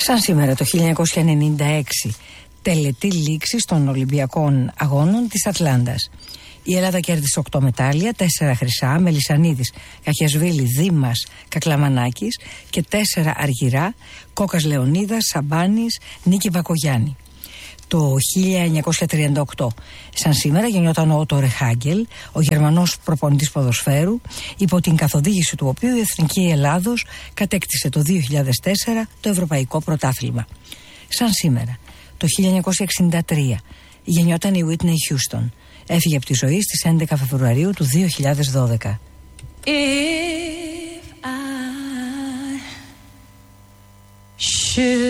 Σαν σήμερα το 1996, τελετή λήξης των Ολυμπιακών Αγώνων της Ατλάντας. Η Ελλάδα κέρδισε 8 μετάλλια, 4 χρυσά, Μελισσανίδης, Καχιασβίλη, Δήμας, Κακλαμανάκης και 4 αργυρά, Κόκας Λεωνίδας, Σαμπάνης, Νίκη Βακογιάννη. Το 1938, σαν σήμερα, γεννιόταν ο Ότο Ρεχάγκελ, ο Γερμανός προπονητής ποδοσφαίρου, υπό την καθοδήγηση του οποίου η Εθνική Ελλάδος κατέκτησε το 2004 το Ευρωπαϊκό Πρωτάθλημα. Σαν σήμερα, το 1963, γεννιόταν η Whitney Houston. Έφυγε από τη ζωή στις 11 Φεβρουαρίου του 2012. If I should